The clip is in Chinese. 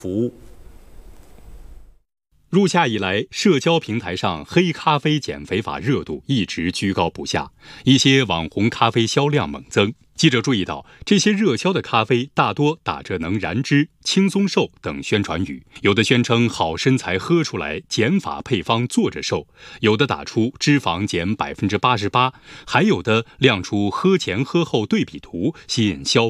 服务。入夏以来，社交平台上黑咖啡减肥法热度一直居高不下，一些网红咖啡销量猛增。记者注意到，这些热销的咖啡大多打着能燃脂、轻松瘦等宣传语，有的宣称好身材喝出来，减法配方坐着瘦，有的打出脂肪减88%，还有的亮出喝前喝后对比图，吸引消费